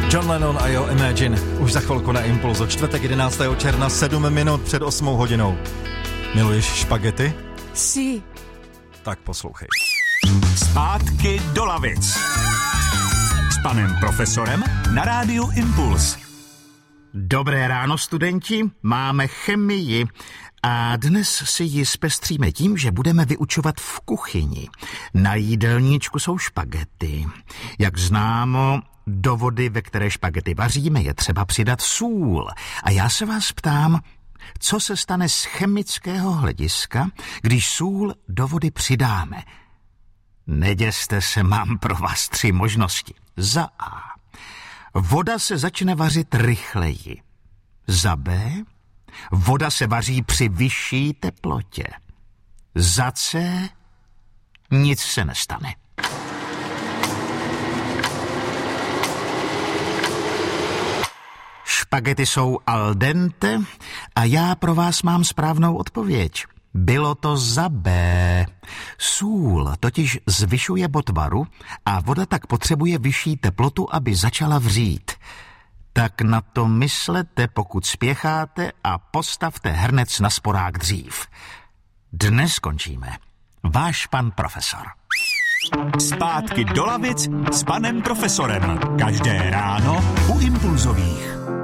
John Lennon a jeho Imagine. Už za chvilku na Impulzu. Čtvrtek 11. června, 7 minut před 8 hodinou. Miluješ špagety? Sí. Tak poslouchej. Zpátky do lavic. S panem profesorem na rádiu Impuls. Dobré ráno, studenti. Máme chemii. A dnes si ji zpestříme tím, že budeme vyučovat v kuchyni. Na jídelníčku jsou špagety. Jak známo, do vody, ve které špagety vaříme, je třeba přidat sůl. A já se vás ptám, co se stane z chemického hlediska, když sůl do vody přidáme? Neděste se, mám pro vás 3 možnosti. Za A. Voda se začne vařit rychleji. Za B. Voda se vaří při vyšší teplotě. Za C. Nic se nestane. Špagety jsou al dente a já pro vás mám správnou odpověď. Bylo to za B. Sůl totiž zvyšuje bod varu a voda tak potřebuje vyšší teplotu, aby začala vřít. Tak na to myslete, pokud spěcháte, a postavte hrnec na sporák dřív. Dnes končíme. Váš pan profesor. Zpátky do lavic s panem profesorem. Každé ráno u Impulzových.